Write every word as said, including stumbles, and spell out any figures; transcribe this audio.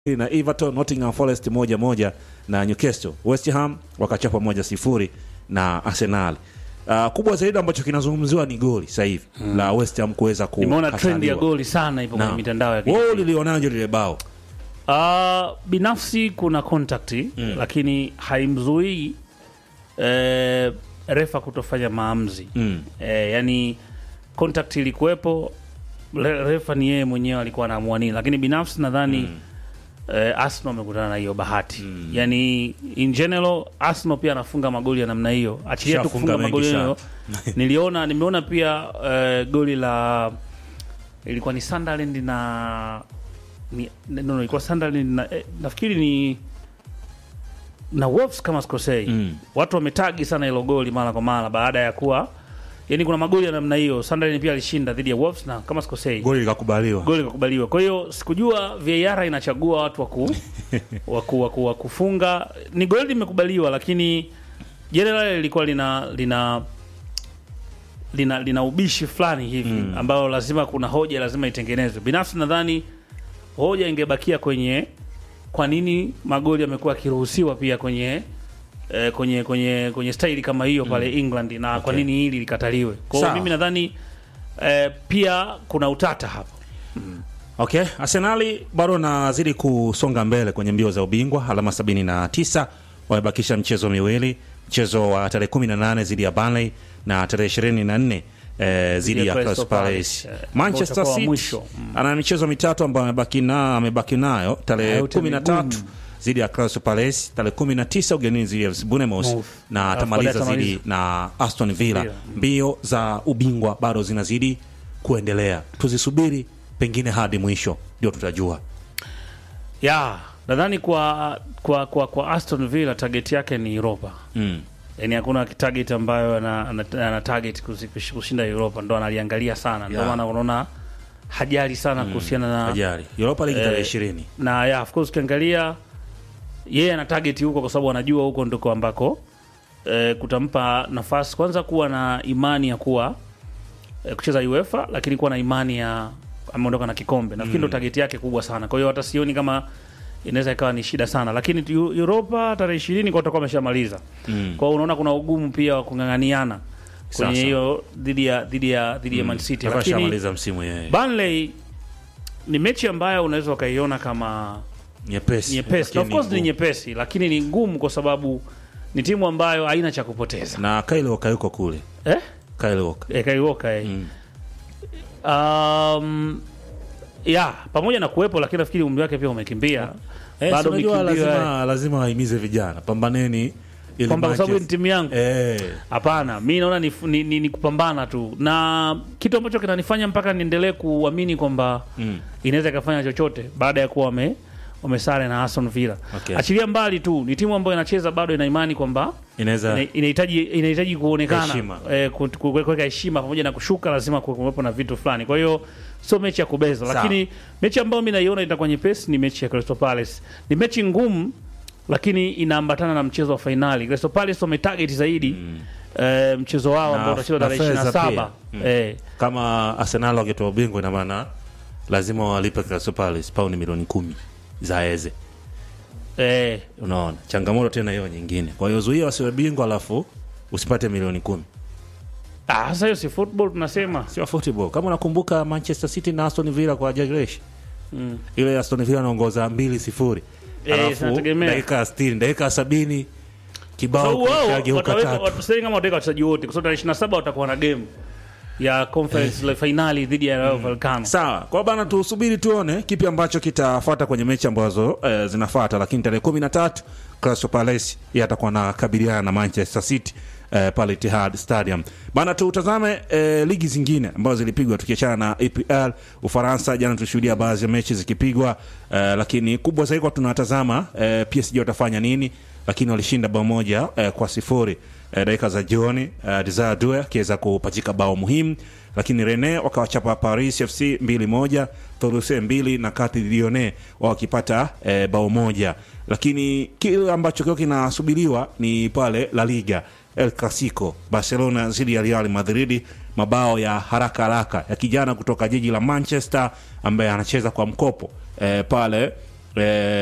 na Everton. Nottingham Forest moja moja na Newcastle. West Ham wakachapa moja sifuri na Arsenal. Uh, kubwa zaidi ambacho kinazungumziwa ni goli sasa hivi hmm. la West Ham kuweza ku. Nimeona trend ya goli sana ipo kwenye mitandao ya kijamii. Wao lilionaje lile bao? Uh, binafsi kuna contact mm. lakini haimzuii eh, refa kutofanya maamuzi. Mm. Eh, yani contact ilikuwepo, refa ni yeye mwenyewe alikuwa anaamua nini, lakini binafsi nadhani mm. eh, Arsenal amekutana na hiyo bahati. Mm. Yani in general Arsenal pia anafunga magoli ya namna hiyo. Achilia tu kufunga magoli hiyo. Niliona nimeona pia eh, goli la ilikuwa ni Sunderland na ni no, no, ilikuwa Sunderland na eh, nafikiri ni na Wolves kama sikosei. Mm. Watu wametagi sana hilo goli mara kwa mara baada ya kuwa yani kuna magoli ya namna hiyo. Sunderland pia alishinda dhidi ya Wolves na kama sikosei goli likakubaliwa. Goli likakubaliwa. Kwa hiyo sikujua V A R inachagua watu waku waku waku wa kufunga. Ni goli limekubaliwa, lakini generally lilikuwa lina lina lina, lina ubishi fulani hivi mm. ambao lazima kuna hoja lazima itengenezwe. Binafsi nadhani hoja ingebakia kwenye kwa nini magoli yamekuwa kiruhusiwa pia kwenye eh, kwenye kwenye kwenye style kama hiyo pale mm. England na okay. Kwa nini hili likataliwe? Kwa hiyo mimi nadhani eh, pia kuna utata hapo. Mm. Okay, Arsenal bado nazidi kusonga mbele kwenye mbio za ubingwa, alama sabini na tisa, wamebakisha mchezo miwili, mchezo wa tarehe kumi na nane zidi ya Burnley na tarehe ishirini na nne Eh, zidi ya Crystal Palace. Uh, Manchester City mm. ana michezo mitatu ambayo amebaki na amebaki nayo tarehe kumi na tatu zidi ya Crystal Palace, tarehe kumi na tisa ugenini zidi ya Bournemouth na tamaliza zidi na Aston Villa. Mbio za ubingwa bado zinazidi kuendelea. Tuzisubiri pengine hadi mwisho ndio tutajua. Yeah, nadhani kwa kwa kwa kwa Aston Villa target yake ni Europa. Mm. Yani hakuna target ambayo ana, ana, ana target kushinda Europa, ndo analiangalia sana. Ndio maana yeah. unaona hajali sana kuhusiana mm, na hajali Europa League tarehe ishirini. Na yeah, of course ukiangalia yeye ana target huko kwa sababu anajua huko ndiko ambako eh, kutampa nafasi kwanza kuwa na imani ya kuwa eh, kucheza UEFA, lakini kuwa na imani ya ameondoka na kikombe. Nafikiri ndo mm. target yake kubwa sana. Kwa hiyo hata sioni kama inaweza ikawa ni shida sana, lakini Europa tarehe ishirini kwa utakuwa ameshamaliza. Mm. Kwa hiyo unaona kuna ugumu pia wa kung'ang'aniana kwenye hiyo dhidi ya dhidi ya dhidi ya mm. Man City, lakini ameshamaliza msimu yeye. Burnley ni mechi ambayo unaweza ukaiona kama nyepesi. Nyepesi. Of course ni nyepesi, lakini ni ngumu kwa sababu ni timu ambayo haina cha kupoteza. Na Kyle Walker yuko kule. Eh? Kyle Walker. Eh, Kyle Walker. Eh. Mm. Um ya pamoja na kuwepo, lakini nafikiri umri wake pia umekimbia. Eh, bado so lazima lazima wahimize vijana, pambaneni ili kwamba kwa sababu ni timu yangu. Eh. Hapana, mimi naona ni, ni, ni, ni kupambana tu. Na kitu ambacho kinanifanya mpaka niendelee kuamini kwamba mm. inaweza ikafanya chochote baada ya kuwa wame wamesare na Aston Villa. Okay. Achilia mbali tu, ni timu ambayo inacheza bado ina imani kwamba inaweza inahitaji inahitaji kuonekana eh, kuweka heshima pamoja na kushuka lazima kuwepo na vitu fulani. Kwa hiyo sio mechi ya kubeza, lakini mechi ambayo mimi naiona itakuwa nyepesi ni mechi ya Crystal Palace. Ni mechi ngumu lakini inaambatana na mchezo wa finali. Crystal Palace wametarget zaidi mm. eh, mchezo wao ambao utachezwa tarehe ishirini na saba. Mm. Eh. Kama Arsenal wakitoa ubingwa ina maana lazima walipe Crystal Palace paundi milioni kumi za eze. Eh, unaona changamoto tena hiyo nyingine. Kwa hiyo zuia wasiwe bingwa alafu usipate milioni kumi. Ah, sasa hiyo si football tunasema. Sio football. Kama unakumbuka Manchester City na Aston Villa kwa Jagiresh. Mm. Ile Aston Villa anaongoza mbili sifuri. Alafu eh, dakika sitini, dakika sabini kibao kishage huko tatu. Watu sasa kama wataka wachezaji wote kwa sababu tarehe ishirini na saba watakuwa na game ya conference le finali dhidi ya Rayo Vallecano. Sawa. Kwa bana tusubiri tuone kipi ambacho kitafuata kwenye mechi ambazo eh, zinafuata, lakini tarehe kumi na tatu Crystal Palace yatakuwa na kabiliana na Manchester City eh, pale Etihad Stadium. Bana tutazame eh, ligi zingine ambazo zilipigwa tukiachana na E P L Ufaransa. Jana tulishuhudia baadhi ya mechi zikipigwa eh, lakini kubwa zaidi kwa tunatazama eh, P S G watafanya nini, lakini walishinda bao moja eh, kwa sifuri. Eh, dakika za jioni uh, Desire Doué kiweza kupachika bao muhimu, lakini Rennes wakawachapa Paris F C mbili moja, Toulouse mbili na Kati Lyonnais wakipata eh, bao moja. Lakini kile ambacho kio kinasubiriwa ni pale La Liga El Clasico, Barcelona zidi ya Real Madrid, mabao ya haraka haraka ya kijana kutoka jiji la Manchester ambaye anacheza kwa mkopo eh, pale eh,